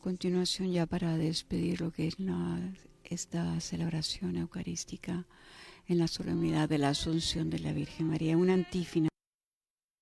continuación, ya para despedir lo que es esta celebración eucarística en la solemnidad de la Asunción de la Virgen María, una antífona